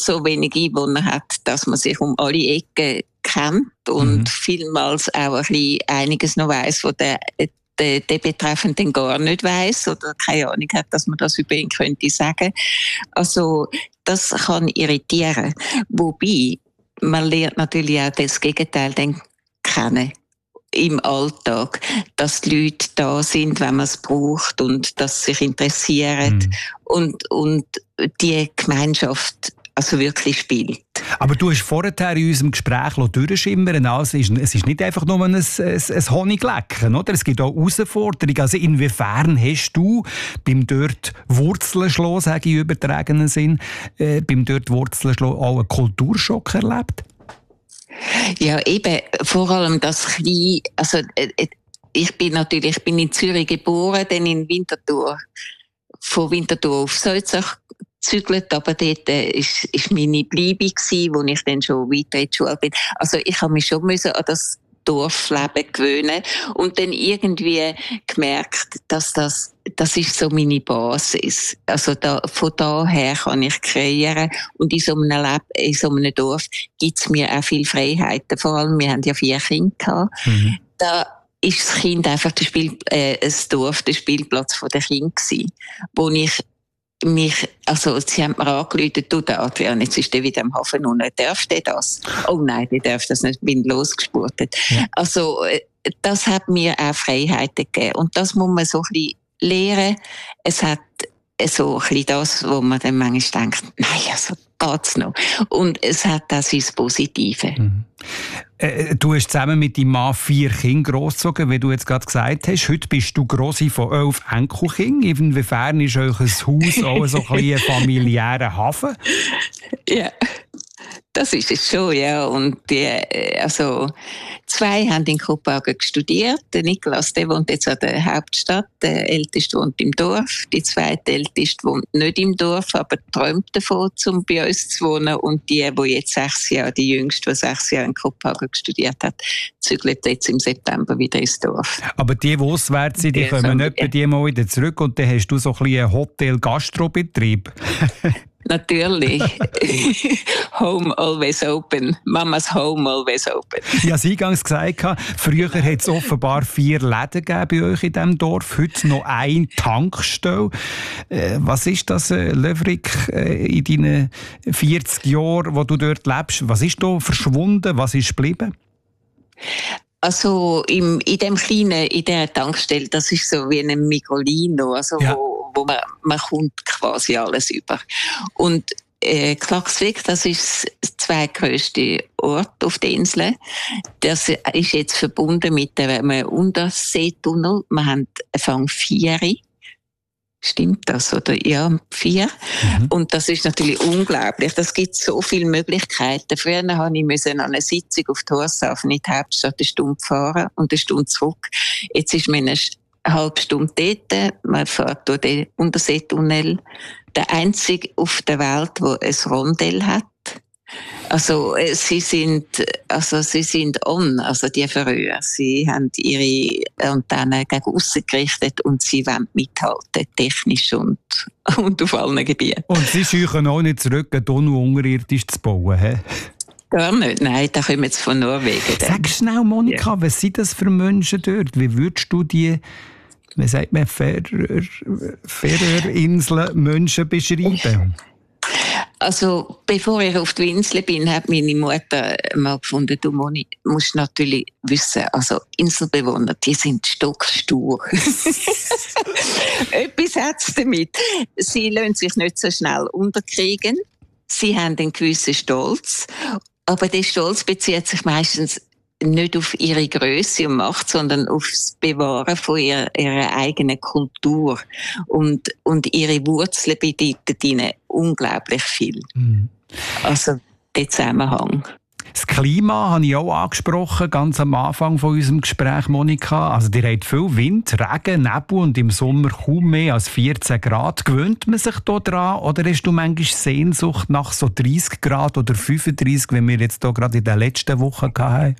so wenig Einwohner hat, dass man sich um alle Ecken kennt und vielmals auch ein bisschen einiges noch weiss, wo der Betreffende gar nicht weiss oder keine Ahnung hat, dass man das über ihn könnte sagen. Also das kann irritieren. Wobei, man lernt natürlich auch das Gegenteil dann kennen im Alltag, dass die Leute da sind, wenn man es braucht und dass sie sich interessieren und die Gemeinschaft also wirklich spielt. Aber du hast vorher in unserem Gespräch durchschimmern, also es ist nicht einfach nur ein Honiglecken, oder? Es gibt auch Herausforderungen. Also inwiefern hast du beim dort Wurzeln schlagen, sage ich im übertragenen Sinn, beim dort Wurzeln schlagen auch einen Kulturschock erlebt? Ja, eben, vor allem das kleine, also ich bin in Zürich geboren, dann in Winterthur, von Winterthur auf Salzach gezügelt, aber dort ist meine Bleibe gsi, wo ich dann schon weiter in die Schule bin. Also ich habe mich schon an das Dorfleben gewöhnen und dann irgendwie gemerkt, dass das ist so meine Basis. Also von daher kann ich kreieren und in so einem Dorf gibt's mir auch viele Freiheiten. Vor allem, wir haben ja 4 Kinder gehabt. Da ist das Kind einfach das Dorf, der Spielplatz der Kinder gewesen, wo ich sie haben mir angerufen, du Adrian, jetzt ist der wieder am Hafen unten, darf der das? Oh nein, der darf das nicht, bin losgespurtet. Ja. Also, das hat mir auch Freiheiten gegeben. Und das muss man so ein bisschen lernen. Es hat so ein bisschen das, wo man dann manchmal denkt, nein, also geht's noch. Und es hat auch sein Positive. Du hast zusammen mit deinem Mann 4 Kinder großgezogen, wie du jetzt gerade gesagt hast. Heute bist du Grossi von 11 Enkelkindern. Inwiefern ist euch ein Haus auch so ein familiärer Hafen? Ja, das ist es schon, ja. Und also 2 haben in Kopenhagen studiert. Der Niklas, der wohnt jetzt an der Hauptstadt. Der Älteste wohnt im Dorf. Die zweite Älteste wohnt nicht im Dorf, aber träumt davon, um bei uns zu wohnen. Und die jetzt 6 Jahre, die Jüngste, die 6 Jahre in Kopenhagen studiert hat, zügelt jetzt im September wieder ins Dorf. Aber die auswärts sind, die kommen nicht bei dir mal wieder zurück und dann hast du so ein bisschen einen Hotel-Gastrobetrieb. Natürlich. Home always open. Mamas home always open. Ich habe es eingangs gesagt, früher hat es offenbar 4 Läden gegeben bei euch in diesem Dorf, heute noch 1 Tankstelle. Was ist das, Löwrig, in deinen 40 Jahren, wo du dort lebst? Was ist da verschwunden? Was ist geblieben? Also in dieser Tankstelle, das ist so wie ein Migrolino, also ja. wo man kommt quasi alles über. Und Klaksvik, das ist das zweitgrösste Ort auf der Insel. Das ist jetzt verbunden mit einem Unterseetunnel. Wir haben Anfang 4. Stimmt das, oder? Ja, 4. Und das ist natürlich unglaublich. Das gibt so viele Möglichkeiten. Früher musste ich an eine Sitzung auf Tórshavn in die Hauptstadt 1 Stunde fahren und 1 Stunde zurück. Jetzt ist man eine halbe Stunde dort. Man fährt durch den Unterseetunnel. Der einzige auf der Welt, der ein Rondell hat. Also sie sind on, also die Färöer. Sie haben ihre Antennen gegen aussen gerichtet und sie wollen mithalten, technisch und auf allen Gebieten. Und sie scheuchen auch nicht zurück, einen Tunnel unterirdisch zu bauen, he? Gar nicht, nein, da kommen jetzt von Norwegen. Sag schnell, Monika, ja. Was sind das für Menschen dort? Wie würdest du die, wie sagt man, Färöerinseln Menschen beschreiben? Also, bevor ich auf die Insel bin, hat meine Mutter mal gefunden, du musst natürlich wissen, also Inselbewohner, die sind stockstur. Etwas hat es damit. Sie lassen sich nicht so schnell unterkriegen. Sie haben einen gewissen Stolz. Aber der Stolz bezieht sich meistens nicht auf ihre Grösse und Macht, sondern auf das Bewahren von ihrer eigenen Kultur. Und ihre Wurzeln bedeuten ihnen unglaublich viel. Also der Zusammenhang. Das Klima habe ich auch angesprochen, ganz am Anfang von unserem Gespräch, Monika. Also, ihr habt viel Wind, Regen, Nebel und im Sommer kaum mehr als 14 Grad. Gewöhnt man sich da dran oder hast du manchmal Sehnsucht nach so 30 Grad oder 35, wie wir jetzt hier gerade in den letzten Wochen hatten?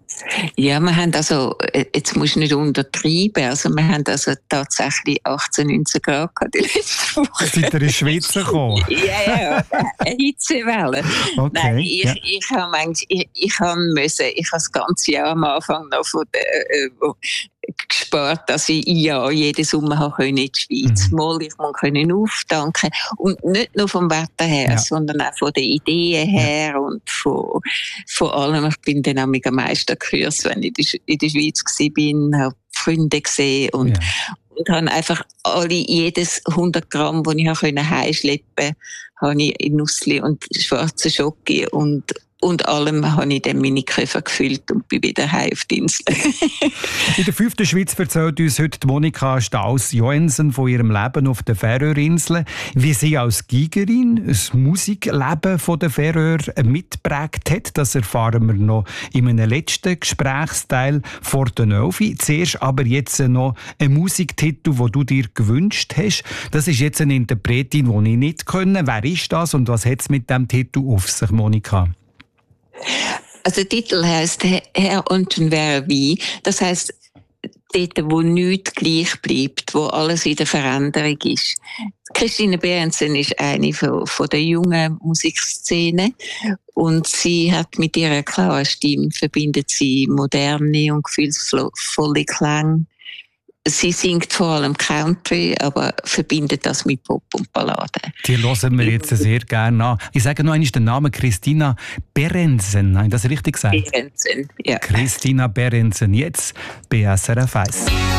Ja, wir haben also, jetzt musst du nicht untertreiben, also wir haben also tatsächlich 18, 19 Grad gehabt die letzte Woche. Seid ihr in die Schweiz gekommen? Ja, eine Hitzewelle. Okay, Nein, ja. ich habe das ganze Jahr am Anfang noch von der, gespart, dass ich jeden Sommer in die Schweiz mal ich können auftanken und nicht nur vom Wetter her, sondern auch von den Ideen her und von allem. Ich bin dann am meisten gekürzt, wenn ich in der Schweiz war, habe Freunde gesehen und habe einfach jedes 100 Gramm, das ich heimschleppen konnte, habe ich in Nussli und schwarzen Schoki und allem habe ich dann meine Koffer gefüllt und bin wieder heim auf die Insel. In der 5. Schweiz erzählt uns heute Monika Staus-Joensen von ihrem Leben auf den Färöerinseln, wie sie als Gigerin das Musikleben der Färöer mitgeprägt hat. Das erfahren wir noch in einem letzten Gesprächsteil vor der 11. Zuerst aber jetzt noch ein Musiktitel, den du dir gewünscht hast. Das ist jetzt eine Interpretin, die ich nicht kenne. Wer ist das und was hat es mit diesem Titel auf sich, Monika? Also der Titel heisst Herr unten wäre wie. Das heisst, dort, wo nichts gleich bleibt, wo alles in der Veränderung ist. Christine Behrensen ist eine von der jungen Musikszene und sie hat mit ihrer klaren Stimme verbindet sie moderne und gefühlsvolle Klänge. Sie singt vor allem Country, aber verbindet das mit Pop und Ballade. Die hören wir jetzt sehr gerne an. Ich sage noch einmal den Namen Christina Behrensen. Habe ich das richtig gesagt? Behrensen, ja. Christina Behrensen, jetzt bei SRF 1.